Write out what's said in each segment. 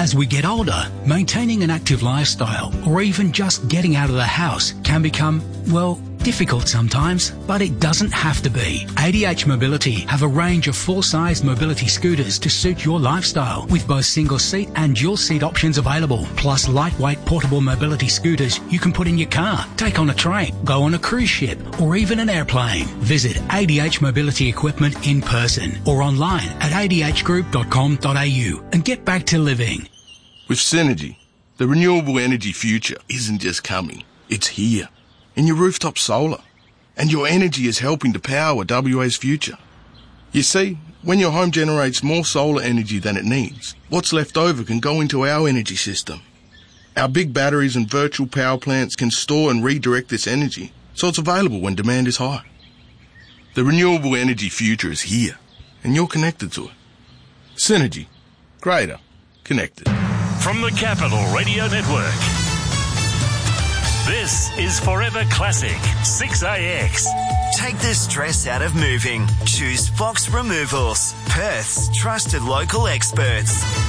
As we get older, maintaining an active lifestyle or even just getting out of the house can become, well, difficult sometimes, but it doesn't have to be. ADH Mobility have a range of full-size mobility scooters to suit your lifestyle, with both single-seat and dual-seat options available, plus lightweight portable mobility scooters you can put in your car, take on a train, go on a cruise ship, or even an airplane. Visit ADH Mobility Equipment in person or online at adhgroup.com.au and get back to living. With Synergy, the renewable energy future isn't just coming, it's here. In your rooftop solar. And your energy is helping to power WA's future. You see, when your home generates more solar energy than it needs, what's left over can go into our energy system. Our big batteries and virtual power plants can store and redirect this energy, so it's available when demand is high. The renewable energy future is here, and you're connected to it. Synergy. Greater. Connected. From the Capital Radio Network, this is Forever Classic 6AX. Take the stress out of moving. Choose Fox Removals, Perth's trusted local experts.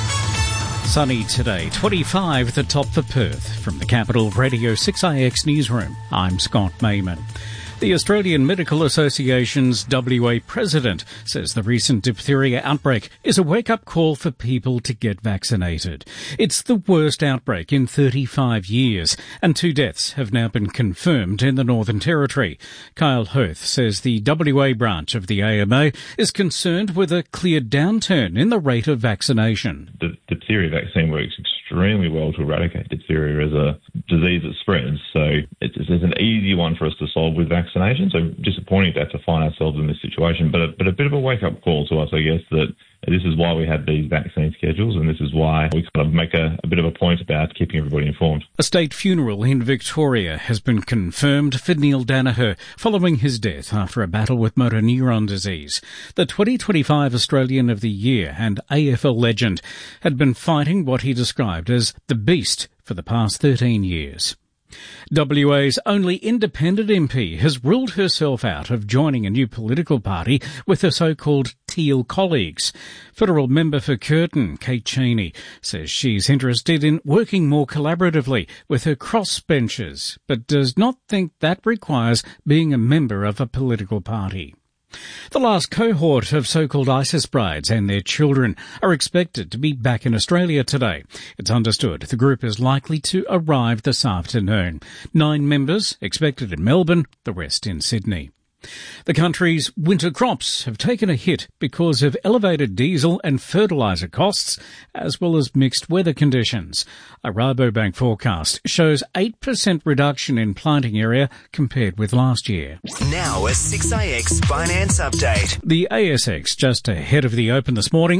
Sunny today, 25 at the top for Perth. From the Capital Radio 6AX newsroom, I'm Scott Mayman. The Australian Medical Association's WA president says the recent diphtheria outbreak is a wake-up call for people to get vaccinated. It's the worst outbreak in 35 years, and 2 deaths have now been confirmed in the Northern Territory. Kyle Hoth says the WA branch of the AMA is concerned with a clear downturn in the rate of vaccination. The diphtheria vaccine works extremely well to eradicate diphtheria as a disease that spreads, so it's an easy one for us to solve with vaccination. So disappointing to have to find ourselves in this situation, but a bit of a wake-up call to us, I guess, that this is why we have these vaccine schedules, and this is why we kind of make a bit of a point about keeping everybody informed. A state funeral in Victoria has been confirmed for Neil Danaher following his death after a battle with motor neuron disease. The 2025 Australian of the Year and AFL legend had been fighting what he described as the beast for the past 13 years. WA's only independent MP has ruled herself out of joining a new political party with her so-called Teal colleagues. Federal member for Curtin, Kate Cheney, says she's interested in working more collaboratively with her crossbenchers, but does not think that requires being a member of a political party. The last cohort of so-called ISIS brides and their children are expected to be back in Australia today. It's understood the group is likely to arrive this afternoon. 9 members expected in Melbourne, the rest in Sydney. The country's winter crops have taken a hit because of elevated diesel and fertiliser costs, as well as mixed weather conditions. A Rabobank forecast shows 8% reduction in planting area compared with last year. Now a 6AX Finance Update. The ASX just ahead of the open this morning,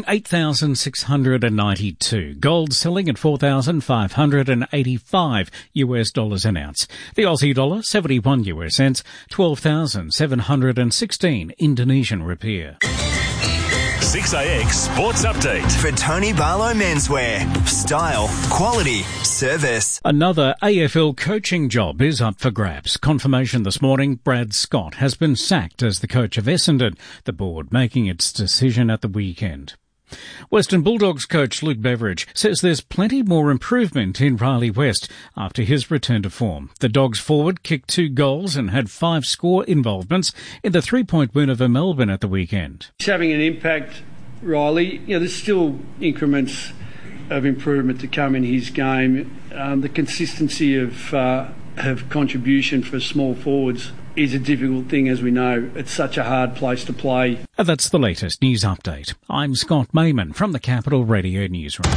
8,692. Gold selling at $4,585 US an ounce. The Aussie dollar, 71 US cents, 12,716 Indonesian rupiah. 6AX Sports Update. For Tony Barlow Menswear. Style, quality, service. Another AFL coaching job is up for grabs. Confirmation this morning, Brad Scott has been sacked as the coach of Essendon, the board making its decision at the weekend. Western Bulldogs coach Luke Beveridge says there's plenty more improvement in Riley West after his return to form. The Dogs forward kicked 2 goals and had 5 score involvements in the 3-point win over Melbourne at the weekend. He's having an impact, Riley. There's still increments of improvement to come in his game. The consistency of contribution for small forwards is a difficult thing, as we know. It's such a hard place to play. And that's the latest news update. I'm Scott Mayman from the Capital Radio Newsroom.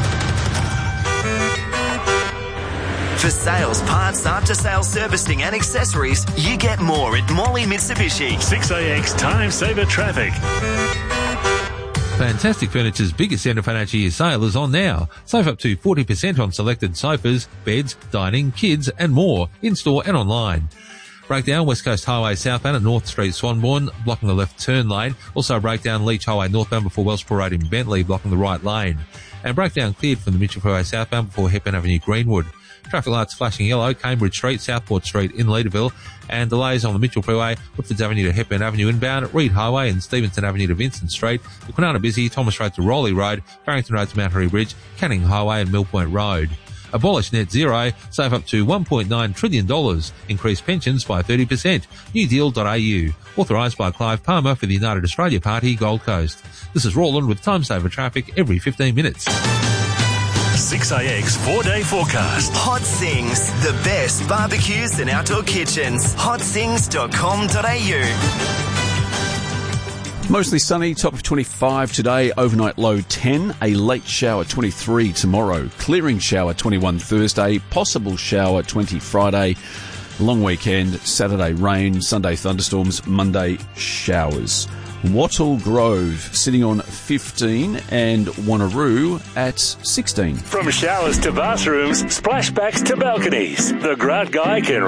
For sales, parts, after-sales servicing and accessories, you get more at Morley Mitsubishi. 6AX Time Saver Traffic. Fantastic Furniture's biggest end of financial year sale is on now. Save up to 40% on selected sofas, beds, dining, kids and more, in-store and online. Breakdown West Coast Highway southbound at North Street Swanbourne, blocking the left turn lane. Also breakdown Leach Highway northbound before Wellsborough Road in Bentley, blocking the right lane. And breakdown cleared from the Mitchell Freeway southbound before Hepburn Avenue Greenwood. Traffic lights flashing yellow, Cambridge Street, Southport Street in Leederville, and delays on the Mitchell Freeway, Woodfords Avenue to Hepburn Avenue inbound, Reed Highway and Stevenson Avenue to Vincent Street, the Kwinana Busy, Thomas Road to Rowley Road, Barrington Road to Mount Harry Bridge, Canning Highway and Mill Point Road. Abolish net zero, save up to $1.9 trillion, increase pensions by 30%. newdeal.au. Authorised by Clive Palmer for the United Australia Party, Gold Coast. This is Roland with Time Saver Traffic every 15 minutes. 6AX 4-day forecast. Hot Sings, the best barbecues and outdoor kitchens. hotsings.com.au. Mostly sunny, top of 25 today, overnight low 10, a late shower 23 tomorrow, clearing shower 21 Thursday, possible shower 20 Friday, long weekend, Saturday rain, Sunday thunderstorms, Monday showers. Wattle Grove sitting on 15 and Wanneroo at 16. From showers to bathrooms, splashbacks to balconies, the Grant Guy can